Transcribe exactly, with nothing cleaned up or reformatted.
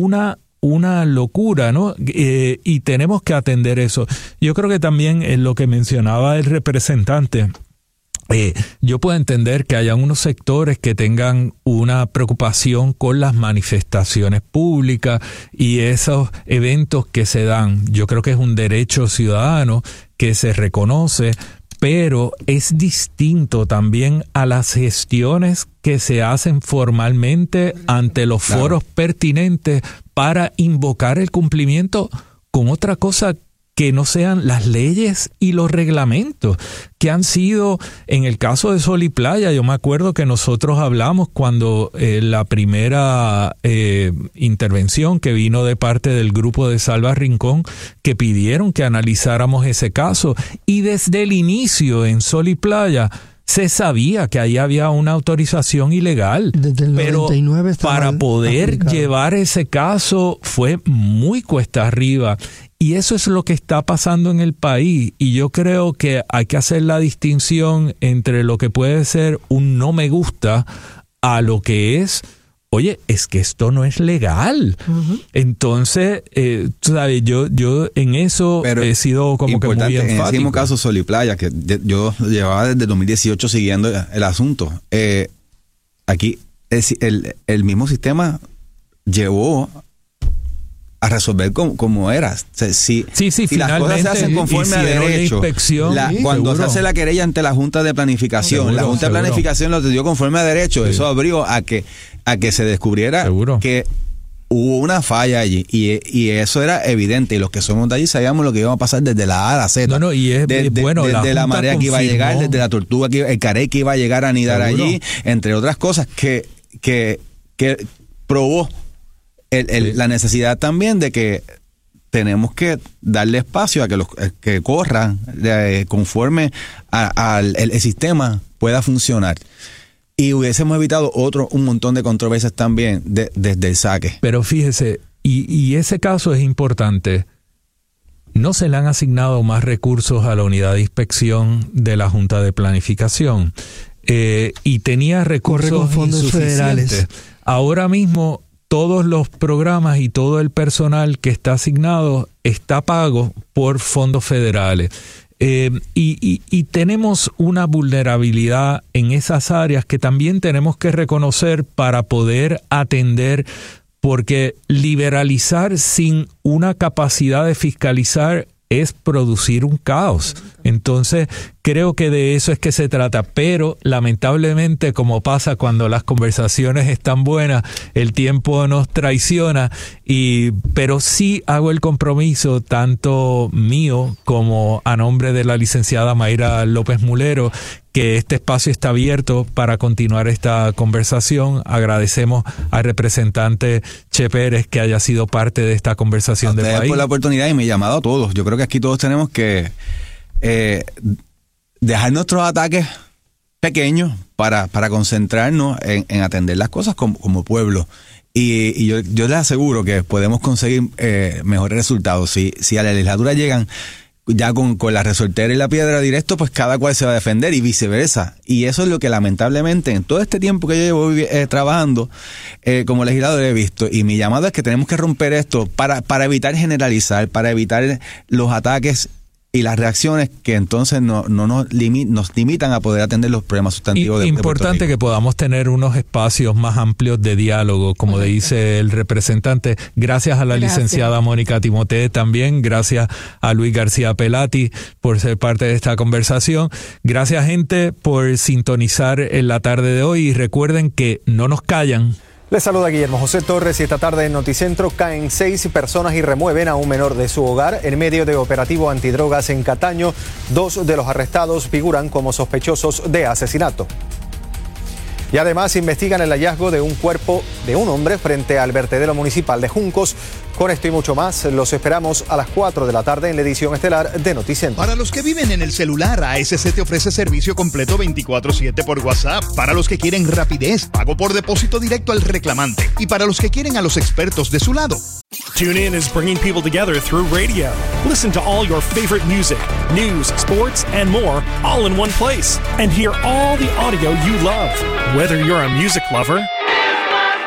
una una locura, ¿no? Eh, y tenemos que atender eso. Yo creo que también en lo que mencionaba el representante, Eh, yo puedo entender que haya unos sectores que tengan una preocupación con las manifestaciones públicas y esos eventos que se dan. Yo creo que es un derecho ciudadano que se reconoce, pero es distinto también a las gestiones que se hacen formalmente ante los Claro. foros pertinentes para invocar el cumplimiento con otra cosa que no sean las leyes y los reglamentos que han sido, en el caso de Sol y Playa, yo me acuerdo que nosotros hablamos cuando eh, la primera eh, intervención que vino de parte del grupo de Salva Rincón, que pidieron que analizáramos ese caso, y desde el inicio en Sol y Playa se sabía que ahí había una autorización ilegal, Desde el pero noventa y nueve estaba para poder aplicado. llevar ese caso fue muy cuesta arriba. Y eso es lo que está pasando en el país. Y yo creo que hay que hacer la distinción entre lo que puede ser un no me gusta a lo que es, oye, es que esto no es legal. Uh-huh. Entonces, eh, tú sabes, yo, yo en eso Pero he sido como que muy importante, enfático. en ese mismo caso Sol y Playa, que de, yo llevaba desde dos mil dieciocho siguiendo el asunto. Eh, aquí el, el, el mismo sistema llevó a resolver como, como era. O sea, si, sí, sí, si las cosas se hacen conforme a derecho, la inspección, la, sí, cuando seguro. se hace la querella ante la Junta de Planificación, Seguro, la Junta seguro. de Planificación lo dio conforme a derecho, sí. eso abrió a que, a que se descubriera seguro. que hubo una falla allí y, y eso era evidente, y los que somos de allí sabíamos lo que iba a pasar desde la A a la Z. No, no, y es de, de, bueno, desde la, la marea que iba a llegar, desde la tortuga, que, el carey que iba a llegar a anidar seguro. allí, entre otras cosas que, que, que probó el, el, sí. la necesidad también de que tenemos que darle espacio a que los que corran eh, conforme al el, el sistema pueda funcionar. Y hubiésemos evitado otro un montón de controversias también de, desde el saque. Pero fíjese, y, y ese caso es importante. No se le han asignado más recursos a la unidad de inspección de la Junta de Planificación. Eh, y tenía recursos Corre con fondos insuficientes. Federales. Ahora mismo todos los programas y todo el personal que está asignado está pago por fondos federales. Eh, y, y, y tenemos una vulnerabilidad en esas áreas que también tenemos que reconocer para poder atender, porque liberalizar sin una capacidad de fiscalizar es producir un caos. Entonces, creo que de eso es que se trata, pero lamentablemente, como pasa cuando las conversaciones están buenas, el tiempo nos traiciona, y pero sí hago el compromiso, tanto mío como a nombre de la licenciada Mayra López Mulero, que este espacio está abierto para continuar esta conversación. Agradecemos al representante Che Pérez que haya sido parte de esta conversación del país. Por la oportunidad y mi llamado a todos. Yo creo que aquí todos tenemos que eh, dejar nuestros ataques pequeños para, para concentrarnos en, en atender las cosas como, como pueblo. Y, y yo, yo les aseguro que podemos conseguir eh, mejores resultados. Si, si a la legislatura llegan ya con, con la resortera y la piedra directo, pues cada cual se va a defender y viceversa. Y eso es lo que lamentablemente en todo este tiempo que yo llevo eh, trabajando eh, como legislador he visto. Y mi llamado es que tenemos que romper esto para, para evitar generalizar, para evitar los ataques y las reacciones que entonces no, no nos, limi- nos limitan a poder atender los problemas sustantivos de, de Puerto Importante Rico. que podamos tener unos espacios más amplios de diálogo, como le dice el representante. Gracias a la Gracias. licenciada Mónica Timoté también. Gracias a Luis García Pelati por ser parte de esta conversación. Gracias, gente, por sintonizar en la tarde de hoy. Y recuerden que no nos callan. Les saluda Guillermo José Torres y esta tarde en Noticentro caen seis personas y remueven a un menor de su hogar en medio de operativo antidrogas en Cataño. Dos de los arrestados figuran como sospechosos de asesinato. Y además investigan el hallazgo de un cuerpo de un hombre frente al vertedero municipal de Juncos. Con esto y mucho más, los esperamos a las cuatro de la tarde en la edición estelar de Noticentro. Para los que viven en el celular, A S C te ofrece servicio completo veinticuatro siete por WhatsApp. Para los que quieren rapidez, pago por depósito directo al reclamante. Y para los que quieren a los expertos de su lado. TuneIn is bringing people together through radio. Listen to all your favorite music, news, sports, and more, all in one place. And hear all the audio you love. Whether you're a music lover